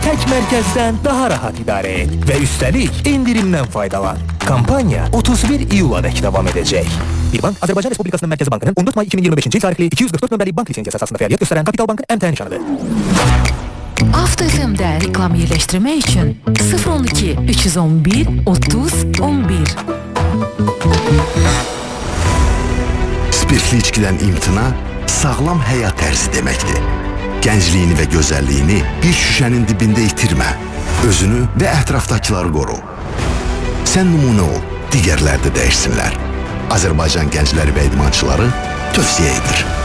tək mərkəzdən daha rahat idarə et və üstəlik indirimdən faydalan. Kampaniya 31 iyuladək davam edəcək. Bir bank Azərbaycan Respublikasının Mərkəzi Bankının 14 may 2025-ci il tarixli 244 nömrəli bank lisenziyası əsasında fəaliyyət göstərən Kapital Bankın əmtəh nişanıdır. Avto FM-də reklam yerləşdirmək üçün 012 311 30 11. Spirtli içkidən imtina sağlam həyat tərzi deməkdir. Gəncliyini və gözəlliyini bir şüşənin dibində itirmə. Özünü və ətrafdakıları qoru. Sən nümunə ol, digərlər də dəyişsinlər. Azərbaycan gəncləri və idmançıları tövsiyə edir.